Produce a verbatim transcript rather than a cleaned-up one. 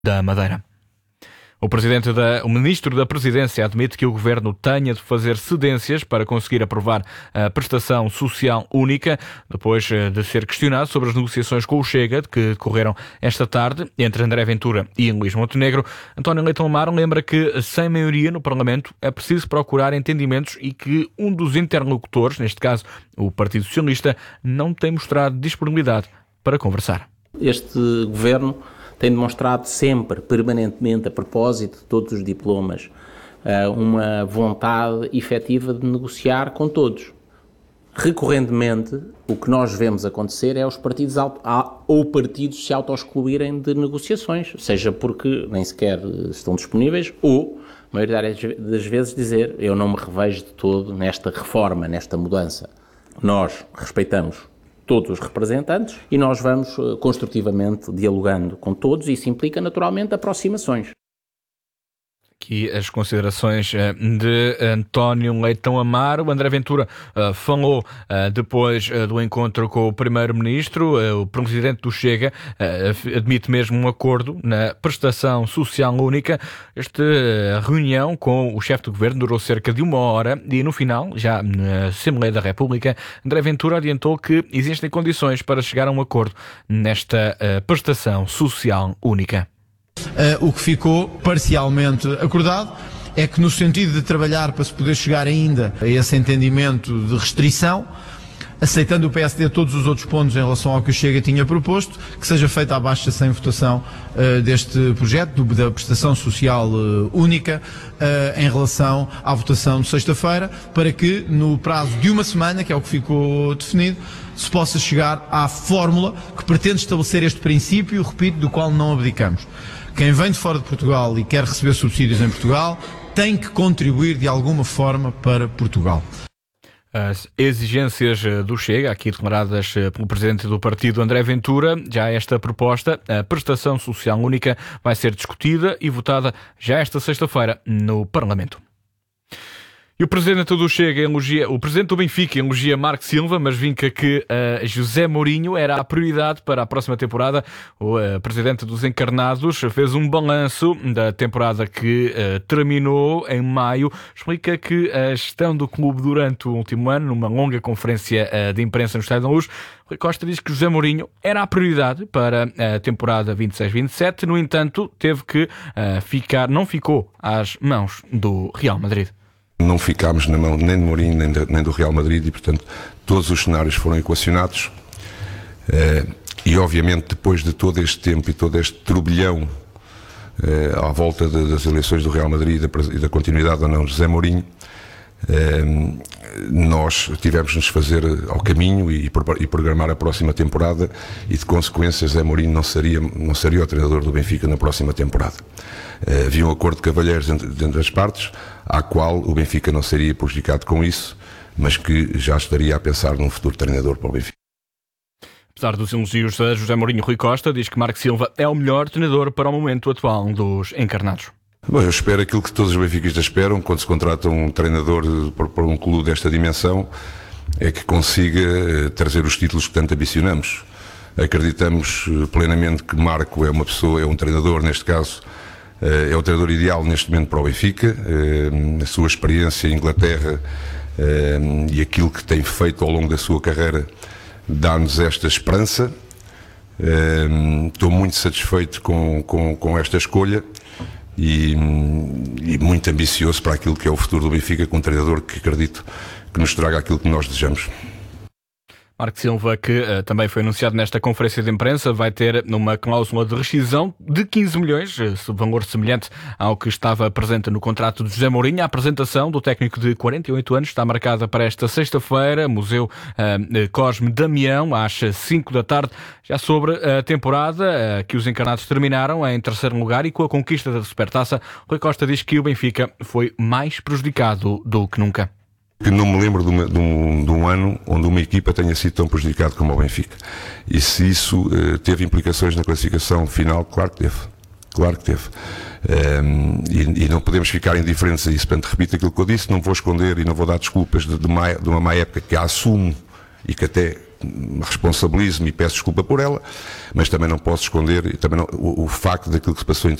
da Madeira. O, presidente da, o ministro da Presidência admite que o governo tenha de fazer cedências para conseguir aprovar a prestação social única, depois de ser questionado sobre as negociações com o Chega, que decorreram esta tarde entre André Ventura e Luís Montenegro. António Leitão Amaro lembra que, sem maioria no Parlamento, é preciso procurar entendimentos e que um dos interlocutores, neste caso o Partido Socialista, não tem mostrado disponibilidade para conversar. Este governo tem demonstrado sempre, permanentemente, a propósito de todos os diplomas, uma vontade efetiva de negociar com todos. Recorrentemente, o que nós vemos acontecer é os partidos auto, ou partidos se auto-excluírem de negociações, seja porque nem sequer estão disponíveis, ou, a maioria das vezes, dizer eu não me revejo de todo nesta reforma, nesta mudança. Nós respeitamos todos os representantes e nós vamos uh, construtivamente dialogando com todos e isso implica naturalmente aproximações. Aqui as considerações de António Leitão Amaro. André Ventura uh, falou uh, depois uh, do encontro com o primeiro-ministro. Uh, o presidente do Chega uh, admite mesmo um acordo na prestação social única. Esta uh, reunião com o chefe do governo durou cerca de uma hora e no final, já na Assembleia da República, André Ventura adiantou que existem condições para chegar a um acordo nesta uh, prestação social única. Uh, o que ficou parcialmente acordado é que, no sentido de trabalhar para se poder chegar ainda a esse entendimento de restrição, aceitando o P S D todos os outros pontos em relação ao que o Chega tinha proposto, que seja feita a baixa sem votação uh, deste projeto, do, da prestação social uh, única, uh, em relação à votação de sexta-feira, para que no prazo de uma semana, que é o que ficou definido, se possa chegar à fórmula que pretende estabelecer este princípio, repito, do qual não abdicamos. Quem vem de fora de Portugal e quer receber subsídios em Portugal tem que contribuir de alguma forma para Portugal. As exigências do Chega, aqui declaradas pelo presidente do partido, André Ventura, já esta proposta, a prestação social única, vai ser discutida e votada já esta sexta-feira no Parlamento. E o presidente do Chega elogia, o presidente do Benfica elogia Marco Silva, mas vinca que uh, José Mourinho era a prioridade para a próxima temporada. O uh, presidente dos Encarnados fez um balanço da temporada que uh, terminou em maio. Explica que a gestão do clube durante o último ano, numa longa conferência uh, de imprensa no Estádio da Luz, Rui Costa diz que José Mourinho era a prioridade para a temporada vinte e seis vinte e sete. No entanto, teve que uh, ficar, não ficou às mãos do Real Madrid. Não ficámos na mão nem de Mourinho nem, de, nem do Real Madrid e, portanto, todos os cenários foram equacionados uh, e, obviamente, depois de todo este tempo e todo este turbilhão uh, à volta de, das eleições do Real Madrid e da, e da continuidade ou não de José Mourinho, uh, nós tivemos de nos fazer ao caminho e, e programar a próxima temporada e, de consequência, José Mourinho não seria, não seria o treinador do Benfica na próxima temporada. Uh, havia um acordo de cavalheiros entre, entre as partes, à qual o Benfica não seria prejudicado com isso, mas que já estaria a pensar num futuro treinador para o Benfica. Apesar dos elogios a José Mourinho, Rui Costa diz que Marco Silva é o melhor treinador para o momento atual dos Encarnados. Bom, eu espero aquilo que todos os benfiquistas esperam quando se contrata um treinador para um clube desta dimensão, é que consiga trazer os títulos que tanto ambicionamos. Acreditamos plenamente que Marco é uma pessoa, é um treinador, neste caso, é o treinador ideal neste momento para o Benfica. A sua experiência em Inglaterra e aquilo que tem feito ao longo da sua carreira dá-nos esta esperança. Estou muito satisfeito com, com, com esta escolha e, e muito ambicioso para aquilo que é o futuro do Benfica, com um treinador que acredito que nos traga aquilo que nós desejamos. Marco Silva, que uh, também foi anunciado nesta conferência de imprensa, vai ter uma cláusula de rescisão de quinze milhões, uh, valor semelhante ao que estava presente no contrato de José Mourinho. A apresentação do técnico de quarenta e oito anos está marcada para esta sexta-feira, Museu uh, Cosme Damião, às cinco da tarde. Já sobre a temporada, uh, que os Encarnados terminaram em terceiro lugar e com a conquista da Supertaça, Rui Costa diz que o Benfica foi mais prejudicado do que nunca. Que não me lembro de, uma, de, um, de um ano onde uma equipa tenha sido tão prejudicada como o Benfica. E se isso uh, teve implicações na classificação final, claro que teve. Claro que teve. Um, e, e não podemos ficar indiferentes a isso. Portanto, repito aquilo que eu disse, não vou esconder e não vou dar desculpas de, de, má, de uma má época que a assumo e que até responsabilizo-me e peço desculpa por ela, mas também não posso esconder também não, o, o facto daquilo que se passou em